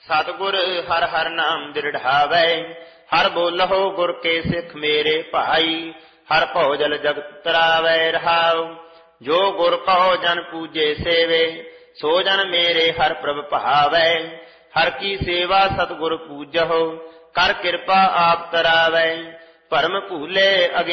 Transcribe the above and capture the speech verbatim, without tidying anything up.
सतगुर हर हर नाम दृढ़ावै। हर बोलहो गुर के सिख मेरे भाई। हर भौजल जगत तरावै रहाओ। जो गुर कहो जन पूजे सेवे। सो जन मेरे हर प्रभ भावै। हर की सेवा सतगुर पूजहो। कर कृपा आप तरावै। भरम भूले